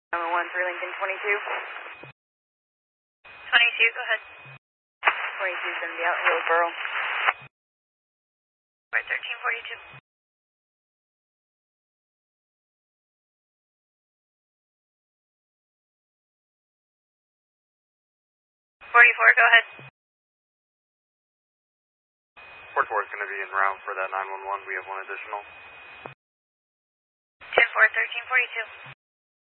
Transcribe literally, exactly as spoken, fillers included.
Number one three Lincoln twenty-two. twenty-two, go ahead. twenty-two is going to be out Hillsboro. Right, thirteen forty-two. forty-four, go ahead. Port four is going to be en route for that nine one one. We have one additional. ten four, thirteen forty-two.